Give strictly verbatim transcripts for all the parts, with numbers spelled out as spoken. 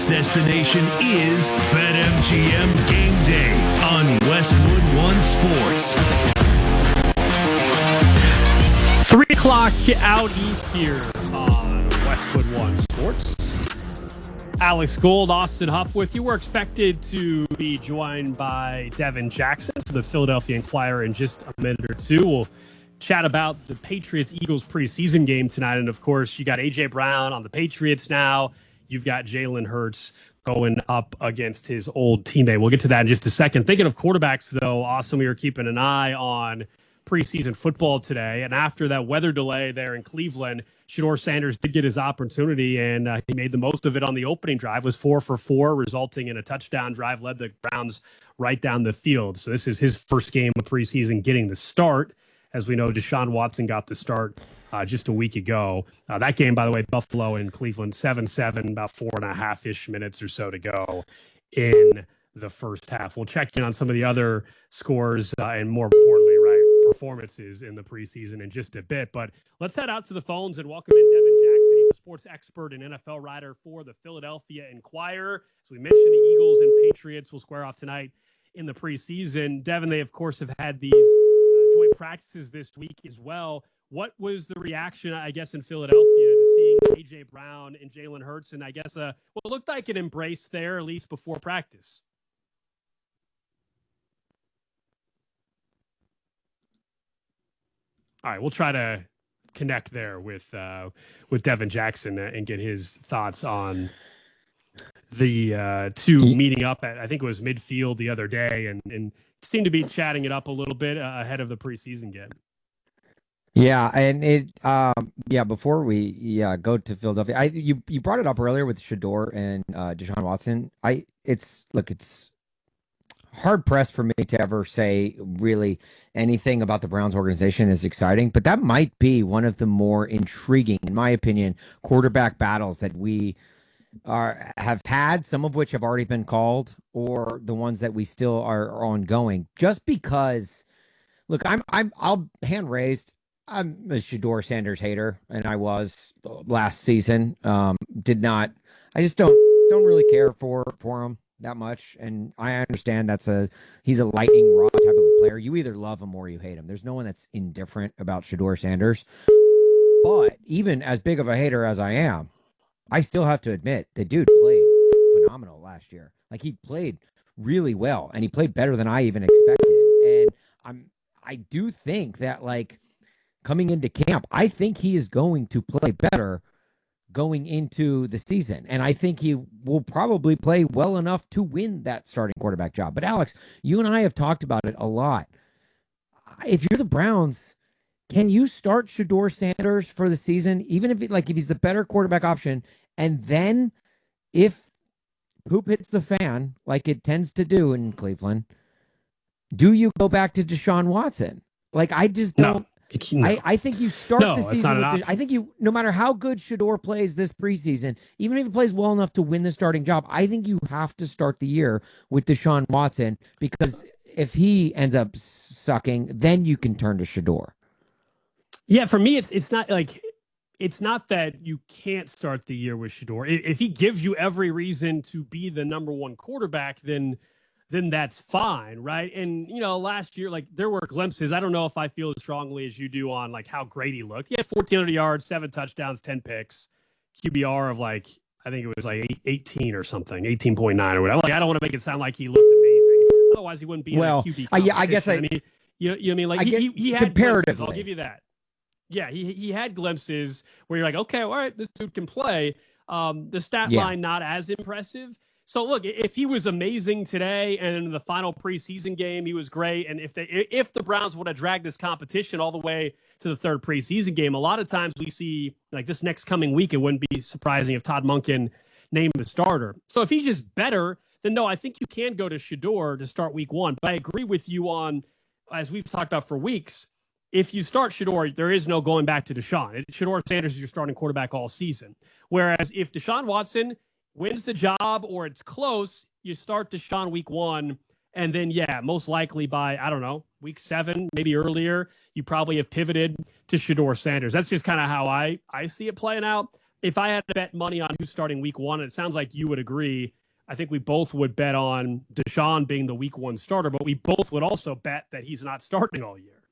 next destination is BetMGM Game Day on Westwood One Sports. Three o'clock out east here on Westwood One Sports. Alex Gold, Austin Huff with you. We're expected to be joined by Devin Jackson from the Philadelphia Inquirer in just a minute or two. We'll chat about the Patriots-Eagles preseason game tonight. And, of course, you got A J. Brown on the Patriots now. You've got Jalen Hurts going up against his old teammate. We'll get to that in just a second. Thinking of quarterbacks, though, Austin, we are keeping an eye on preseason football today. And after that weather delay there in Cleveland, Shedeur Sanders did get his opportunity, and uh, he made the most of it on the opening drive, was four for four, resulting in a touchdown drive, led the Browns right down the field. So this is his first game of preseason getting the start. As we know, Deshaun Watson got the start uh, just a week ago. Uh, that game, by the way, Buffalo and Cleveland, seven seven, about four and a half-ish minutes or so to go in the first half. We'll check in on some of the other scores uh, and, more importantly, right, performances in the preseason in just a bit. But let's head out to the phones and welcome in Devin Jackson. He's a sports expert and N F L writer for the Philadelphia Inquirer. As we mentioned, the Eagles and Patriots will square off tonight in the preseason. Devin, they, of course, have had these joint practices this week as well. What was the reaction, I guess, in Philadelphia to seeing A J. Brown and Jalen Hurts, and I guess uh, what looked like an embrace there, at least before practice? All right, we'll try to connect there with uh, with Devin Jackson and get his thoughts on the uh, two meeting up at, I think it was midfield the other day, and, and seemed to be chatting it up a little bit uh, ahead of the preseason game. Yeah, and it, um, yeah. Before we, yeah, go to Philadelphia, I you you brought it up earlier with Shedeur and uh, Deshaun Watson. I, it's look, it's hard pressed for me to ever say really anything about the Browns organization is exciting, but that might be one of the more intriguing, in my opinion, quarterback battles that we are have had, some of which have already been called, or the ones that we still are, are ongoing. Just because, look, I'm I'm I'll hand raised. I'm a Shedeur Sanders hater, and I was last season. Um, did not. I just don't don't really care for for him that much, and I understand that's a he's a lightning rod type of a player. You either love him or you hate him. There's no one that's indifferent about Shedeur Sanders. But even as big of a hater as I am, I still have to admit the dude played phenomenal last year. Like, he played really well, and he played better than I even expected. And I'm I do think that, like, coming into camp, I think he is going to play better going into the season. And I think he will probably play well enough to win that starting quarterback job. But Alex, you and I have talked about it a lot. If you're the Browns, can you start Shedeur Sanders for the season, even if like if he's the better quarterback option, and then if poop hits the fan like it tends to do in Cleveland, do you go back to Deshaun Watson? Like, I just don't. No. No. I, I think you start no, the season with the, I think you, no matter how good Shedeur plays this preseason, even if he plays well enough to win the starting job, I think you have to start the year with Deshaun Watson, because if he ends up sucking, then you can turn to Shedeur. Yeah, for me, it's it's not like it's not that you can't start the year with Shedeur. If he gives you every reason to be the number one quarterback, then then that's fine, right? And, you know, last year, like, there were glimpses. I don't know if I feel as strongly as you do on, like, how great he looked. He had fourteen hundred yards, seven touchdowns, ten picks, Q B R of, like, I think it was, like, eighteen or something, eighteen point nine or whatever. Like, I don't want to make it sound like he looked amazing. Otherwise, he wouldn't be well, in a Q B uh, yeah, I guess I, I mean, you, you know what I mean? Like, I he, he, he had comparatively. glimpses, I'll give you that. Yeah, he he had glimpses where you're like, okay, all right, this dude can play. Um, the stat yeah. line, not as impressive. So, look, if he was amazing today and in the final preseason game, he was great. And if they, if the Browns would have dragged this competition all the way to the third preseason game, a lot of times we see, like, this next coming week, it wouldn't be surprising if Todd Monken named the starter. So if he's just better, then no, I think you can go to Shedeur to start week one. But I agree with you on, as we've talked about for weeks, if you start Shedeur, there is no going back to Deshaun. Shedeur Sanders is your starting quarterback all season. Whereas if Deshaun Watson wins the job or it's close, you start Deshaun week one, and then, yeah, most likely by, I don't know, week seven, maybe earlier, you probably have pivoted to Shedeur Sanders. That's just kind of how I, I see it playing out. if I had to bet money on who's starting week one, and it sounds like you would agree, I think we both would bet on Deshaun being the week one starter, but we both would also bet that he's not starting all year.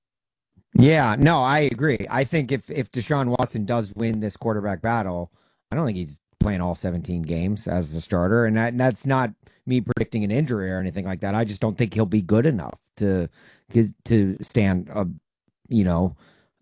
Yeah, no, I agree. I think if, if Deshaun Watson does win this quarterback battle, I don't think he's playing all seventeen games as a starter. And, that, and that's not me predicting an injury or anything like that. I just don't think he'll be good enough to to stand, uh, you know,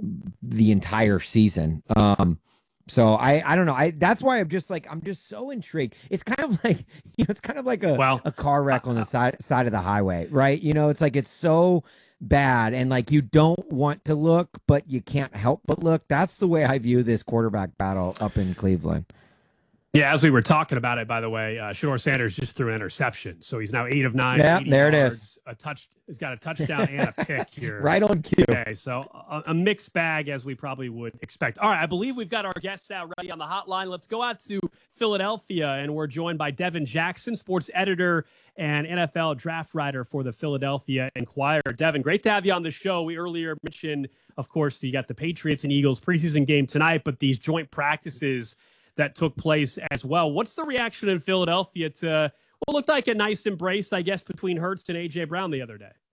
the entire season. Um, so I, I don't know. I that's why I'm just like I'm just so intrigued. It's kind of like you know, it's kind of like a well, a car wreck on the side side of the highway, right? You know, it's like it's so bad and like you don't want to look, but you can't help but look. That's the way I view this quarterback battle up in Cleveland. Yeah, as we were talking about it, by the way, uh, Shedeur Sanders just threw an interception, so he's now eight of nine. Yeah, there yards, it is. A touch. He's got a touchdown and a pick here. Right on cue. Okay, so a, a mixed bag as we probably would expect. All right, I believe we've got our guests now ready on the hotline. Let's go out to Philadelphia, and we're joined by Devin Jackson, sports editor and N F L draft writer for the Philadelphia Inquirer. Devin, great to have you on the show. We earlier mentioned, of course, you got the Patriots and Eagles preseason game tonight, but these joint practices that took place as well. What's the reaction in Philadelphia to what looked like a nice embrace, I guess, between Hurts and A J Brown the other day?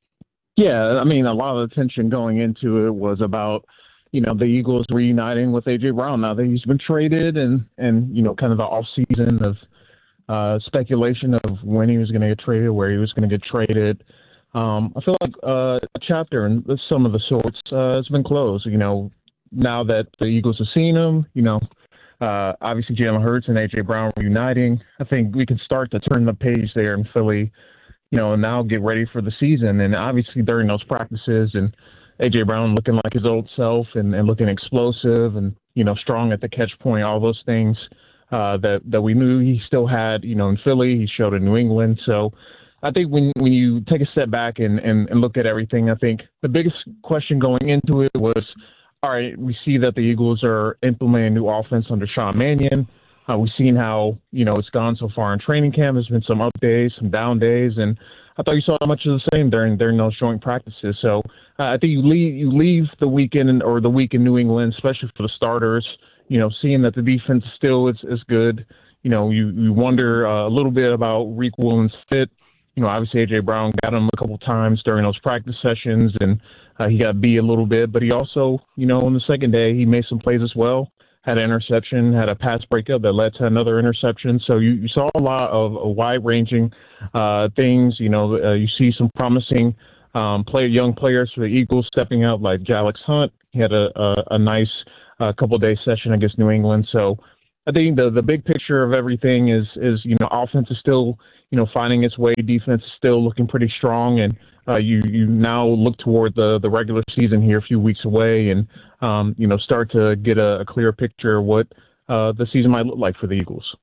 Yeah, I mean, a lot of the tension going into it was about, you know, the Eagles reuniting with A J Brown now that he's been traded and, and you know, kind of the off-season of uh, speculation of when he was going to get traded, where he was going to get traded. Um, I feel like uh, a chapter in some of the sorts uh, has been closed, you know, now that the Eagles have seen him, you know, Uh, obviously, Jalen Hurts and A J Brown reuniting. I think we can start to turn the page there in Philly, you know, and now get ready for the season. And obviously, during those practices, and A J Brown looking like his old self and, and looking explosive and, you know, strong at the catch point, all those things uh, that, that we knew he still had, you know, in Philly. He showed in New England. So I think when, when you take a step back and, and, and look at everything, I think the biggest question going into it was, all right, we see that the Eagles are implementing a new offense under Sean Mannion. Uh, we've seen how, you know, it's gone so far in training camp. There's been some up days, some down days, and I thought you saw much of the same during during those joint practices. So uh, I think you leave you leave the weekend or the week in New England, especially for the starters, you know, seeing that the defense still is, is good. You know, you, you wonder uh, a little bit about Reek Williams' fit. You know, obviously A J Brown got him a couple times during those practice sessions, and uh, he got beat a little bit. But he also, you know, on the second day, he made some plays as well. Had an interception, had a pass breakup that led to another interception. So you, you saw a lot of uh, wide-ranging uh, things. You know, uh, you see some promising um, player, young players for the Eagles stepping out, like Jalix Hunt. He had a, a, a nice uh, couple-day session against New England. So I think the the big picture of everything is is you know, offense is still, you know, finding its way. Defense is still looking pretty strong, and uh, you you now look toward the the regular season here, a few weeks away, and um, you know, start to get a, a clear picture of what uh, the season might look like for the Eagles.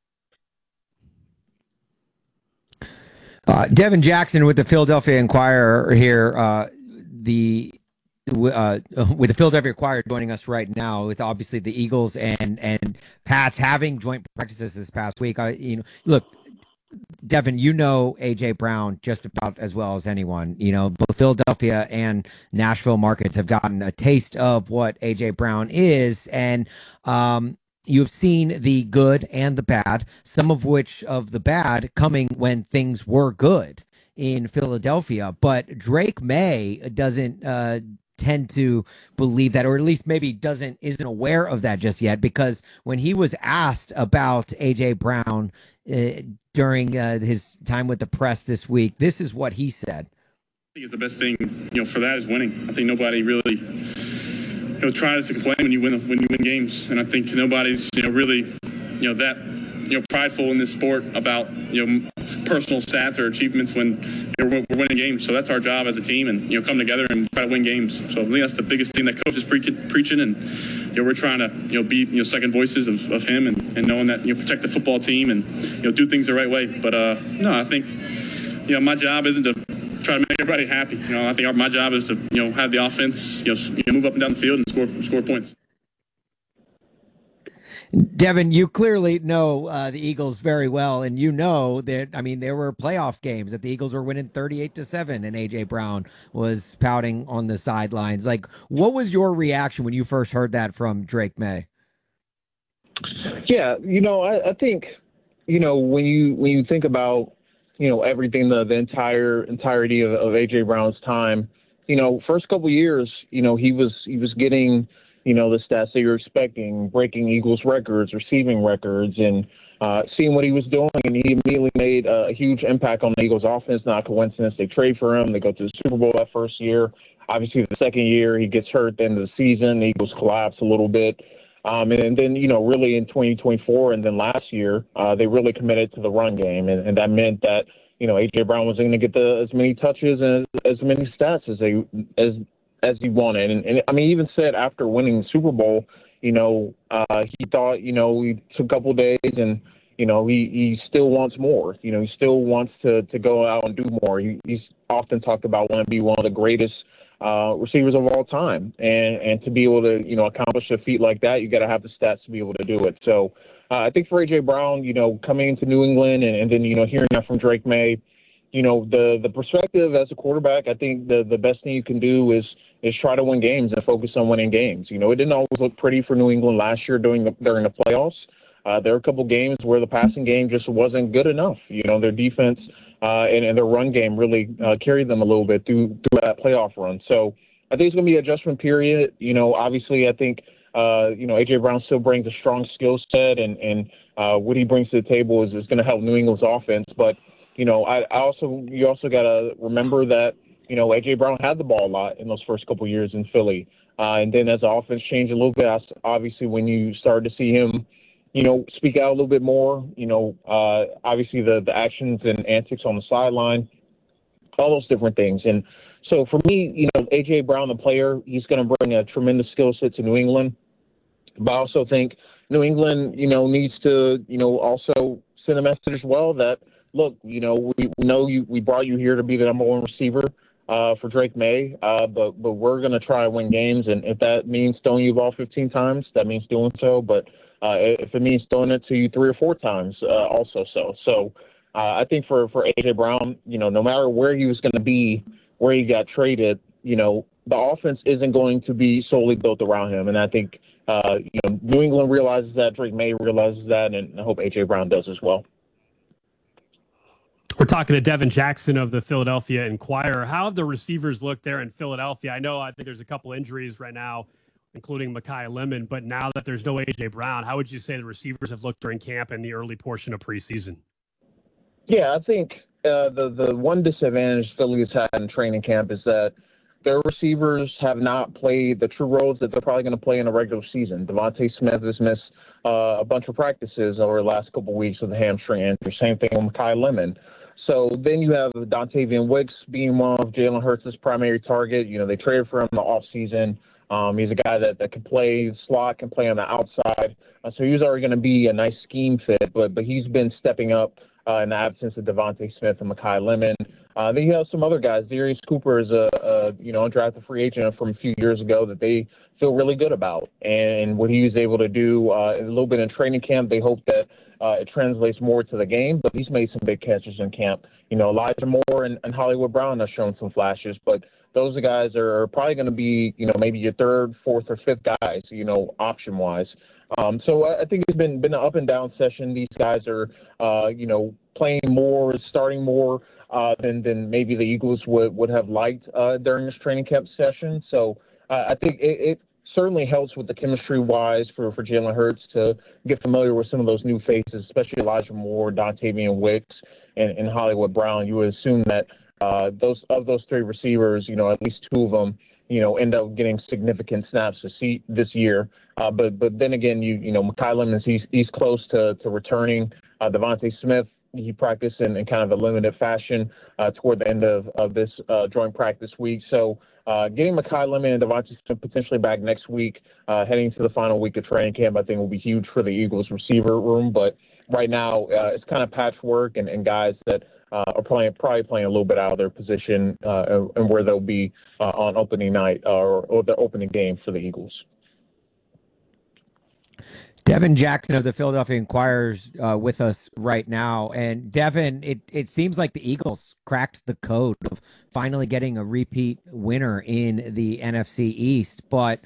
Uh, Devin Jackson with the Philadelphia Inquirer here. Uh, the uh, with the Philadelphia Inquirer joining us right now, with obviously the Eagles and and Pats having joint practices this past week. I, you know, look, Devin, you know A J Brown just about as well as anyone. You know, both Philadelphia and Nashville markets have gotten a taste of what A J Brown is, and um, you've seen the good and the bad, some of which of the bad coming when things were good in Philadelphia. But Drake May doesn't uh, tend to believe that, or at least maybe doesn't isn't aware of that just yet, because when he was asked about A J Brown uh, during uh, his time with the press this week, this is what he said. I think the best thing, you know, for that is winning. I think nobody really, you know, tries to complain when you win when you win games, and I think nobody's, you know, really, you know, that, you know, prideful in this sport about, you know, personal stats or achievements when, you know, we're winning games. So that's our job as a team, and, you know, come together and try to win games. So I think that's the biggest thing that coach is pre- preaching, and, you know, we're trying to, you know, be, you know, second voices of, of him, and, and knowing that, you know, protect the football team and, you know, do things the right way. But uh, no, I think, you know, my job isn't to try to make everybody happy. You know, I think our, my job is to, you know, have the offense, you know, you know, move up and down the field and score score points. Devin, you clearly know uh, the Eagles very well, and you know that, I mean, there were playoff games that the Eagles were winning thirty-eight to seven, and A J Brown was pouting on the sidelines. Like, what was your reaction when you first heard that from Drake May? Yeah, you know, I, I think, you know, when you when you think about, you know, everything, the, the entire entirety of, of A J Brown's time, you know, first couple of years, you know, he was he was getting, you know, the stats that you're expecting, breaking Eagles records, receiving records, and uh, seeing what he was doing. And he immediately made a huge impact on the Eagles offense. Not a coincidence. They trade for him. They go to the Super Bowl that first year. Obviously, the second year, he gets hurt at the end of the season. The Eagles collapse a little bit. Um, and, and then, you know, really in twenty twenty-four and then last year, uh, they really committed to the run game. And, and that meant that, you know, A J Brown was going to get the, as many touches and as, as many stats as they as as he wanted. And, and I mean, he even said after winning the Super Bowl, you know, uh, he thought, you know, he took a couple of days and, you know, he, he still wants more. You know, he still wants to, to go out and do more. He, he's often talked about wanting to be one of the greatest uh, receivers of all time. And, and to be able to, you know, accomplish a feat like that, you got to have the stats to be able to do it. So uh, I think for A J Brown, you know, coming into New England and, and then, you know, hearing that from Drake May, you know, the, the perspective as a quarterback, I think the, the best thing you can do is is try to win games and focus on winning games. You know, it didn't always look pretty for New England last year during the during the playoffs. Uh, there were a couple games where the passing game just wasn't good enough. You know, their defense uh, and, and their run game really uh, carried them a little bit through through that playoff run. So I think it's going to be an adjustment period. You know, obviously I think, uh, you know, A J Brown still brings a strong skill set, and, and uh, what he brings to the table is, is going to help New England's offense. But, you know, I, I also you also got to remember that, you know, A J Brown had the ball a lot in those first couple of years in Philly. Uh, and then as the offense changed a little bit, obviously when you started to see him, you know, speak out a little bit more, you know, uh, obviously the, the actions and antics on the sideline, all those different things. And so for me, you know, A J Brown, the player, he's going to bring a tremendous skill set to New England. But I also think New England, you know, needs to, you know, also send a message as well that, look, you know, we know you, we brought you here to be the number one receiver uh, for Drake May, uh, but but we're going to try to win games. And if that means throwing you the ball fifteen times, that means doing so. But uh, if it means throwing it to you three or four times, uh, also so. So uh, I think for, for A J Brown, you know, no matter where he was going to be, where he got traded, you know, the offense isn't going to be solely built around him. And I think, uh, you know, New England realizes that, Drake May realizes that, and I hope A J Brown does as well. We're talking to Devin Jackson of the Philadelphia Inquirer. How have the receivers looked there in Philadelphia? I know I think there's a couple injuries right now, including Mekhi Lemon, but now that there's no A J Brown, how would you say the receivers have looked during camp and the early portion of preseason? Yeah, I think uh, the, the one disadvantage Philly has had in training camp is that their receivers have not played the true roles that they're probably going to play in a regular season. Devontae Smith has missed uh, a bunch of practices over the last couple of weeks with a hamstring injury. Same thing with Mekhi Lemon. So then you have Dontavian Wicks being one of Jalen Hurts' primary target. You know, they traded for him in the offseason. Um, he's a guy that, that can play slot, can play on the outside. Uh, so he was already going to be a nice scheme fit, but but he's been stepping up uh, in the absence of Devontae Smith and Mekhi Lemon. Uh, then you have some other guys. Darius Cooper is a, a you know undrafted free agent from a few years ago that they feel really good about, and what he was able to do uh, a little bit in training camp. They hope that uh, it translates more to the game, but he's made some big catches in camp. You know, Elijah Moore and, and Hollywood Brown have shown some flashes, but those guys are probably going to be, you know, maybe your third, fourth, or fifth guys, you know, option-wise. Um, so I think it's been been an up and down session. These guys are, uh, you know, playing more, starting more uh, than than maybe the Eagles would, would have liked uh, during this training camp session. So uh, I think it, it certainly helps with the chemistry-wise for, for Jalen Hurts to get familiar with some of those new faces, especially Elijah Moore, Dontavian Wicks, and, and Hollywood Brown. You would assume that uh, those of those three receivers, you know, at least two of them, you know, end up getting significant snaps to see this year. Uh, but but then again, you you know, Mekhi Lemon, he's he's close to to returning. Uh, Devontae Smith, he practiced in, in kind of a limited fashion uh, toward the end of of this uh, joint practice week. So uh, getting Mekhi Lemon and Devontae Smith potentially back next week, uh, heading to the final week of training camp, I think will be huge for the Eagles receiver room. But right now, uh, it's kind of patchwork and, and guys that Uh, are playing, probably playing a little bit out of their position uh, and where they'll be uh, on opening night or, or the opening game for the Eagles. Devin Jackson of the Philadelphia Inquirer's uh, with us right now. And Devin, it, it seems like the Eagles cracked the code of finally getting a repeat winner in the N F C East. But,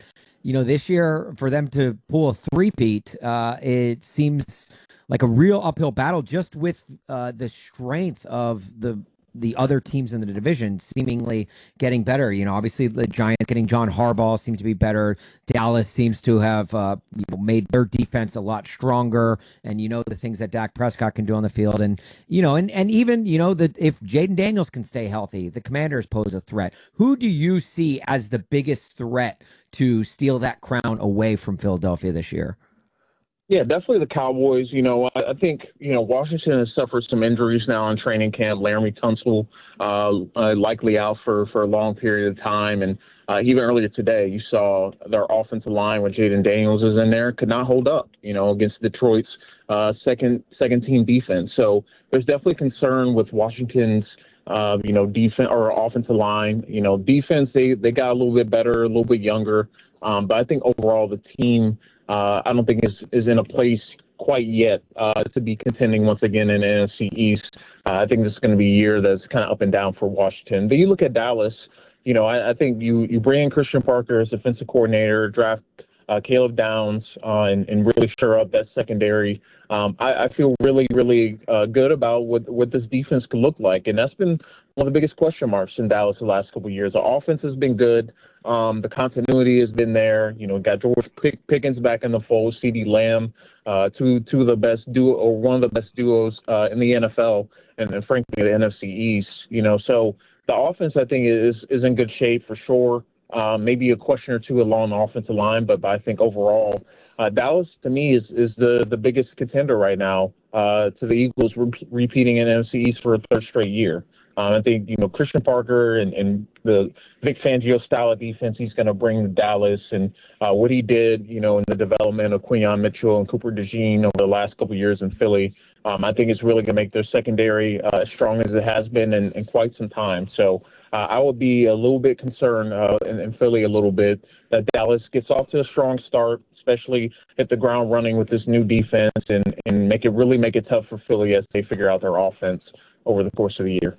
you know, this year for them to pull a three-peat, uh, it seems like a real uphill battle just with uh, the strength of the the other teams in the division seemingly getting better. You know, obviously the Giants getting John Harbaugh seems to be better. Dallas seems to have uh, you know, made their defense a lot stronger, and you know the things that Dak Prescott can do on the field, and you know, and and even you know that if Jaden Daniels can stay healthy, the Commanders pose a threat. Who do you see as the biggest threat to steal that crown away from Philadelphia this year? Yeah, definitely the Cowboys. You know, I, I think, you know, Washington has suffered some injuries now in training camp. Laramie Tunsil uh, uh, likely out for, for a long period of time. And uh, even earlier today, you saw their offensive line with Jaden Daniels is in there, could not hold up, you know, against Detroit's uh, second second team defense. So there's definitely concern with Washington's, uh, you know, defense or offensive line. You know, defense, they, they got a little bit better, a little bit younger. Um, but I think overall the team, Uh, I don't think is is in a place quite yet uh, to be contending once again in the N F C East. Uh, I think this is going to be a year that's kind of up and down for Washington. But you look at Dallas, you know, I, I think you, you bring in Christian Parker as defensive coordinator, draft uh, Caleb Downs, uh, and, and really shore up that secondary. Um, I, I feel really, really uh, good about what, what this defense could look like. And that's been one of the biggest question marks in Dallas the last couple of years. The offense has been good. Um, the continuity has been there. You know, got George Pick- Pickens back in the fold, CeeDee Lamb, uh, two two of the best duo or one of the best duos uh, in the N F L, and, and frankly the N F C East. You know, so the offense I think is is in good shape for sure. Um, maybe a question or two along the offensive line, but, but I think overall, uh, Dallas to me is is the the biggest contender right now uh, to the Eagles re- repeating in N F C East for a third straight year. Uh, I think, you know, Christian Parker and, and the Vic Fangio style of defense he's going to bring to Dallas, and uh, what he did, you know, in the development of Quinyon Mitchell and Cooper DeJean over the last couple of years in Philly, um, I think it's really going to make their secondary uh, as strong as it has been in, in quite some time. So uh, I would be a little bit concerned uh, in, in Philly a little bit that Dallas gets off to a strong start, especially hit the ground running with this new defense, and, and make it really make it tough for Philly as they figure out their offense over the course of the year.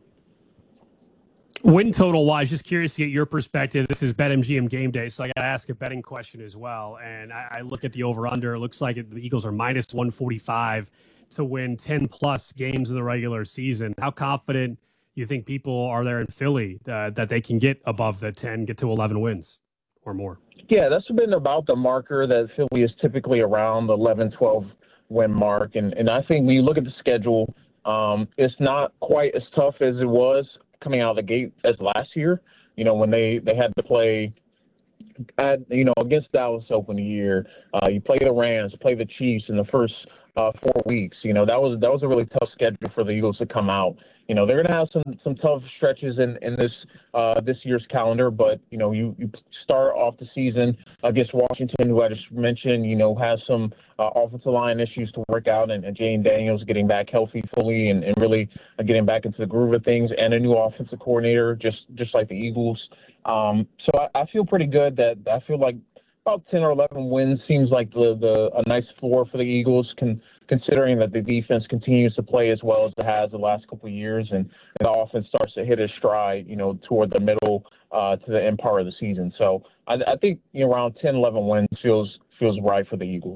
Win total wise, just curious to get your perspective. This is BetMGM game day, so I got to ask a betting question as well. And I, I look at the over under. It looks like it, the Eagles are minus one forty-five to win ten plus games in the regular season. How confident do you think people are there in Philly uh, that they can get above the ten, get to eleven wins or more? Yeah, that's been about the marker that Philly is typically around the eleven, twelve win mark. And, and I think when you look at the schedule, um, it's not quite as tough as it was coming out of the gate as last year, you know, when they, they had to play, at, you know, against Dallas open the year. Uh, you play the Rams, play the Chiefs in the first uh, four weeks. You know, that was that was a really tough schedule for the Eagles to come out. You know, they're going to have some some tough stretches in, in this uh, this year's calendar, but, you know, you, you start off the season against Washington, who I just mentioned, you know, has some uh, offensive line issues to work out, and, and Jaden Daniels getting back healthy fully and, and really uh, getting back into the groove of things, and a new offensive coordinator, just, just like the Eagles. Um, so I, I feel pretty good that I feel like about ten or eleven wins seems like the, the a nice floor for the Eagles, can, considering that the defense continues to play as well as it has the last couple of years, and, and the offense starts to hit its stride, you know, toward the middle uh, to the end part of the season. So I, I think, you know, around ten, eleven wins feels feels right for the Eagles.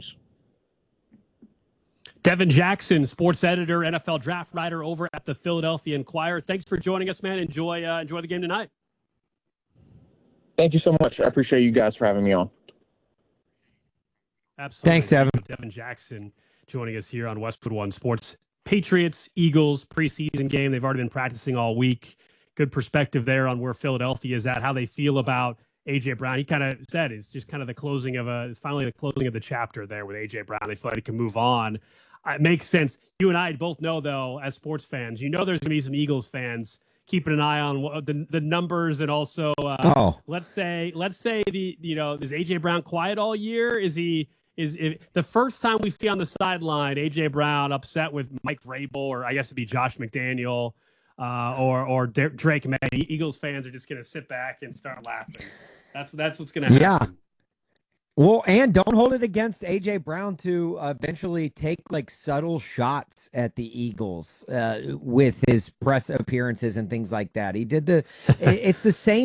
Devin Jackson, sports editor, N F L draft writer over at the Philadelphia Inquirer. Thanks for joining us, man. Enjoy uh, enjoy the game tonight. Thank you so much. I appreciate you guys for having me on. Absolutely. Thanks, Devin. Devin Jackson joining us here on Westwood One Sports. Patriots, Eagles, preseason game. They've already been practicing all week. Good perspective there on where Philadelphia is at, how they feel about A J. Brown. He kind of said it's just kind of the closing of a, it's finally the closing of the chapter there with A J. Brown. They feel like they can move on. Uh, it makes sense. You and I both know, though, as sports fans, you know there's going to be some Eagles fans keeping an eye on what, the the numbers, and also uh, oh. let's say let's say the you know is A J. Brown quiet all year? Is he is it, the first time we see on the sideline A J. Brown upset with Mike Vrabel, or I guess it'd be Josh McDaniel, uh, or or Drake May? Eagles fans are just going to sit back and start laughing. That's that's what's going to happen. Yeah. Well, and don't hold it against A J. Brown to uh, eventually take like subtle shots at the Eagles uh, with his press appearances and things like that. He did the, it's the same.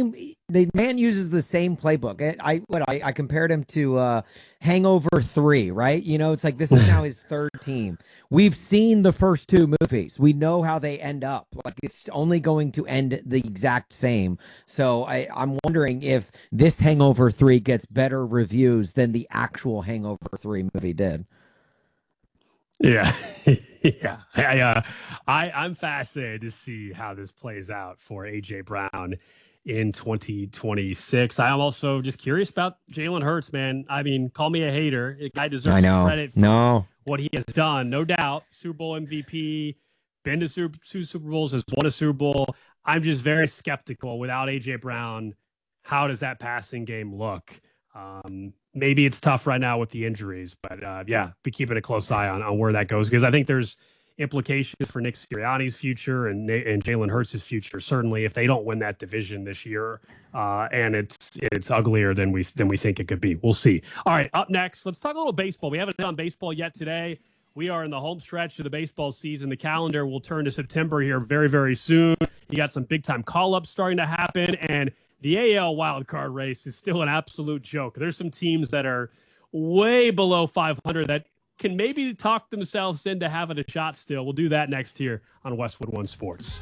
the man uses the same playbook. I, I what I, I compared him to uh, Hangover three, right? You know, it's like this is now his third team. We've seen the first two movies. We know how they end up. Like it's only going to end the exact same. So I, I'm wondering if this Hangover three gets better reviews than the actual Hangover three movie did. Yeah, yeah. I, uh, I I'm fascinated to see how this plays out for A J Brown in twenty twenty-six. I'm also just curious about Jalen Hurts, man. I mean, call me a hater. The guy deserves I know. credit for no. what he has done, no doubt. Super Bowl M V P, been to Super, two Super Bowls, has won a Super Bowl. I'm just very skeptical without A J Brown. How does that passing game look? Um, maybe it's tough right now with the injuries, but uh, yeah, be keeping a close eye on, on where that goes, because I think there's implications for Nick Sirianni's future and and Jalen Hurts' future. Certainly, if they don't win that division this year, uh, and it's it's uglier than we than we think it could be. We'll see. All right, up next, let's talk a little baseball. We haven't done baseball yet today. We are in the home stretch of the baseball season. The calendar will turn to September here very, very soon. You got some big time call ups starting to happen, and the A L wildcard race is still an absolute joke. There's some teams that are way below five hundred that can maybe talk themselves into having a shot still. We'll do that next here on Westwood One Sports.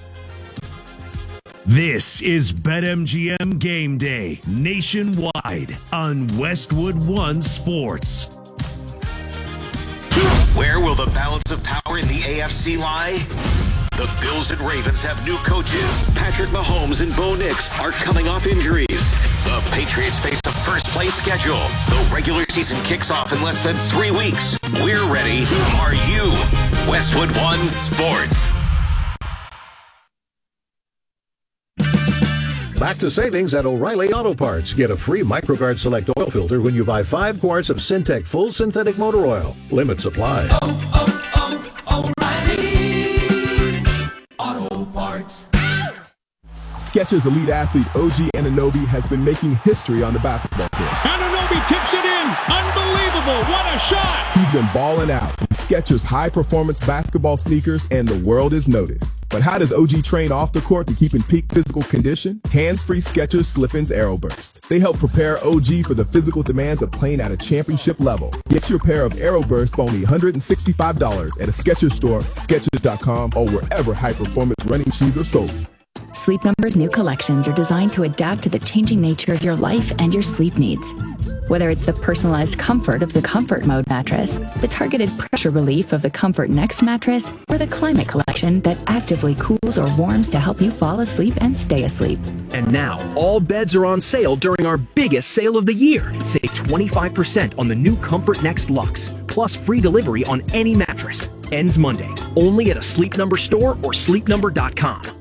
This is BetMGM Game Day nationwide on Westwood One Sports. Where will the balance of power in the A F C lie? The Bills and Ravens have new coaches. Patrick Mahomes and Bo Nix are coming off injuries. The Patriots face a first-place schedule. The regular season kicks off in less than three weeks. We're ready. Are you? Westwood One Sports. Back to savings at O'Reilly Auto Parts. Get a free MicroGuard Select oil filter when you buy five quarts of Syntec Full Synthetic Motor Oil. Limit supply. Oh, oh, oh, O'Reilly Auto Parts. Skechers elite athlete O G Anunoby has been making history on the basketball court. Anunoby tips it in. Unbelievable. What a shot. He's been balling out in Skechers high-performance basketball sneakers, and the world is noticed. But how does O G train off the court to keep in peak physical condition? Hands-free Skechers Slip-ins Aeroburst. They help prepare O G for the physical demands of playing at a championship level. Get your pair of Aeroburst for only one hundred sixty-five dollars at a Skechers store, Skechers dot com, or wherever high-performance running shoes are sold. Sleep Number's new collections are designed to adapt to the changing nature of your life and your sleep needs. Whether it's the personalized comfort of the Comfort Mode mattress, the targeted pressure relief of the Comfort Next mattress, or the Climate Collection that actively cools or warms to help you fall asleep and stay asleep. And now, all beds are on sale during our biggest sale of the year. Save twenty-five percent on the new Comfort Next Luxe, plus free delivery on any mattress. Ends Monday, only at a Sleep Number store or sleep number dot com.